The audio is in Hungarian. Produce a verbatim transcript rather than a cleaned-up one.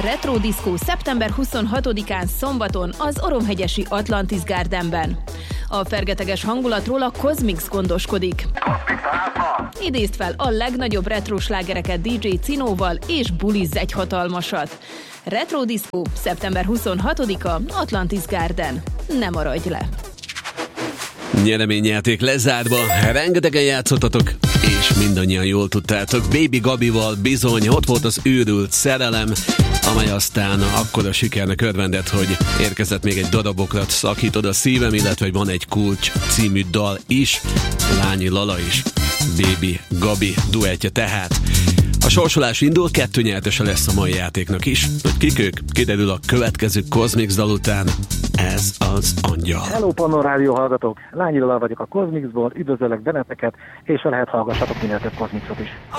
Retro Disco szeptember huszonhatodikán szombaton az Oromhegyesi Atlantis Gardenben. A fergeteges hangulatról a Cosmix gondoskodik. Idézd fel a legnagyobb retro slágereket dé dzsé Cinóval és bulizz egy hatalmasat. Retro Disco szeptember huszonhatodika Atlantis Garden. Ne maradj le! Nyereményjáték lezárva, rengetegen játszottatok, és mindannyian jól tudtátok. Baby Gabival bizony ott volt az őrült szerelem, amely aztán akkora sikernek örvendett, hogy érkezett még egy darabokra szakítod a szívem, illetve van egy Kulcs című dal is, Lányi Lala is, Baby Gabi duettje tehát. A sorsolás indul, kettő nyertese lesz a mai játéknak is. Hogy kik ők? Kiderül a következő Cosmix dal után. Ez az Angyal. Hello, Pannon Rádió hallgatók! Lányi Lala vagyok a Cosmixból, üdvözöllek benneteket, és ha lehet hallgassatok minél több Cosmixot is.